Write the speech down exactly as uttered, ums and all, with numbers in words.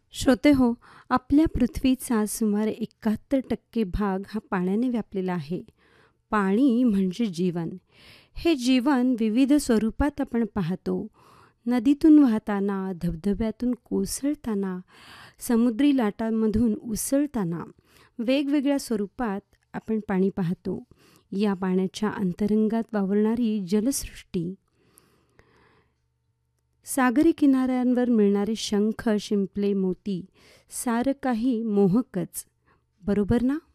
श्रोते हो, आपल्या पृथ्वीचा सुमारे एकाहत्तर टक्के भाग हा पाण्याने व्यापलेला आहे. पाणी म्हणजे जीवन. हे जीवन विविध स्वरूपात आपण पाहतो. नदीतून वाहताना, धबधब्यातून कोसळताना, समुद्री लाटांमधून उसळताना वेगवेगळ्या स्वरूपात आपण पाणी पाहतो. या पाण्याच्या अंतरंगात वावरणारी जलसृष्टी, सागरी किनाऱ्यांवर मिळणारे शंख, शिंपले, मोती सारं काही मोहकच, बरोबर ना?